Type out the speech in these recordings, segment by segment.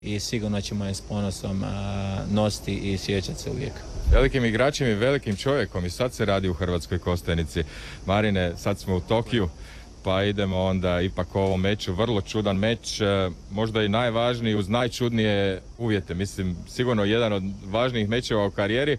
i sigurno ćemo je s ponosom nositi i sjećati se uvijek. Velikim igračem i velikim čovjekom i sad se radi u Hrvatskoj Kostajnici. Marine, sad smo u Tokiju, pa idemo onda ipak o ovom meču. Vrlo čudan meč, možda i najvažniji uz najčudnije uvjete. Mislim, sigurno jedan od važnijih mečeva u karijeri,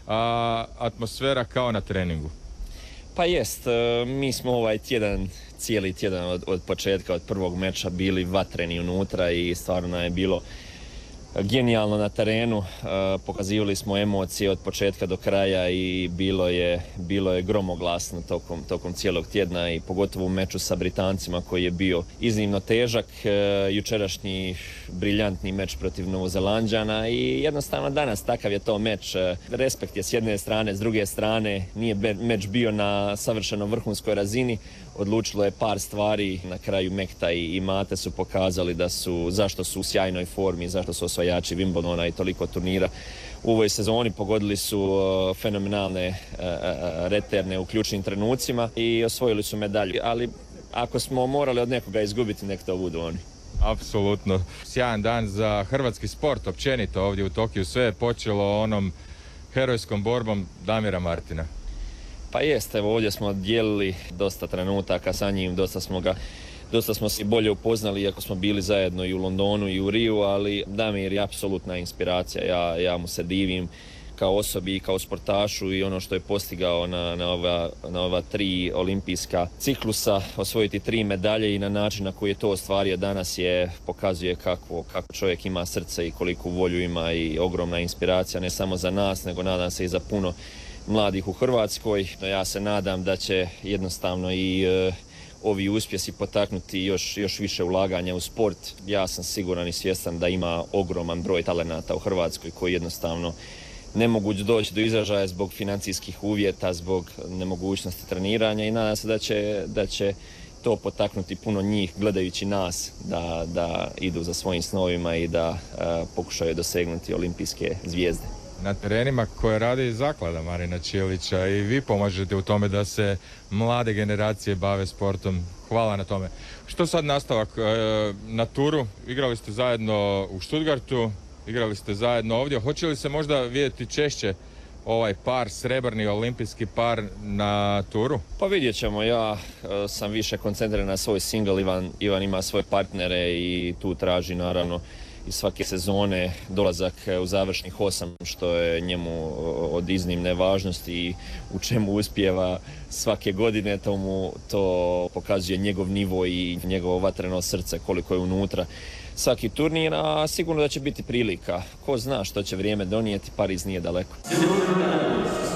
a atmosfera kao na treningu. Pa jest, mi smo ovaj tjedan, cijeli tjedan od početka, od prvog meča bili vatreni unutra i stvarno je bilo genijalno na terenu, pokazivali smo emocije od početka do kraja i bilo je gromoglasno tokom cijelog tjedna i pogotovo u meču sa Britancima koji je bio iznimno težak, jučerašnji briljantni meč protiv Novozelanđana i jednostavno danas takav je to meč. Respekt je s jedne strane, s druge strane nije meč bio na savršeno vrhunskoj razini, odlučilo je par stvari, na kraju Mekta i Mate su pokazali zašto su u sjajnoj formi, zašto su osvajači Wimbledona i toliko turnira u ovoj sezoni, pogodili su fenomenalne reterne u ključnim trenucima i osvojili su medalju, ali ako smo morali od nekoga izgubiti, nek to budu oni. Apsolutno. Sjajan dan za hrvatski sport, općenito ovdje u Tokiju. Sve je počelo onom herojskom borbom Damira Martina. Pa jeste, evo ovdje smo dijelili dosta trenutaka sa njim, dosta smo se bolje upoznali, iako smo bili zajedno i u Londonu i u Riju, ali Damir je apsolutna inspiracija. Ja mu se divim kao osobi i kao sportašu i ono što je postigao na ova 3 olimpijska ciklusa, osvojiti 3 medalje i na način na koji je to ostvario danas pokazuje kako čovjek ima srce i koliku volju ima i ogromna inspiracija, ne samo za nas, nego nadam se i za puno mladih u Hrvatskoj. Ja se nadam da će jednostavno i ovi uspjesi potaknuti još više ulaganja u sport. Ja sam siguran i svjestan da ima ogroman broj talenata u Hrvatskoj koji jednostavno ne mogu doći do izražaja zbog financijskih uvjeta, zbog nemogućnosti treniranja i nadam se da će to potaknuti puno njih gledajući nas da idu za svojim snovima i da pokušaju dosegnuti olimpijske zvijezde. Na terenima koje radi zaklada Marina Čilića i vi pomažete u tome da se mlade generacije bave sportom. Hvala na tome. Što sad nastavak na turu? Igrali ste zajedno u Stuttgartu, igrali ste zajedno ovdje. Hoće li se možda vidjeti češće ovaj par, srebrni olimpijski par na turu? Pa vidjet ćemo. Ja sam više koncentriran na svoj single. Ivan ima svoje partnere i tu traži naravno i svake sezone dolazak u završnih 8, što je njemu od iznimne važnosti i u čemu uspijeva svake godine, to pokazuje njegov nivo i njegovo vatreno srce koliko je unutra svaki turnir, a sigurno da će biti prilika. Ko zna što će vrijeme donijeti, Pariz nije daleko.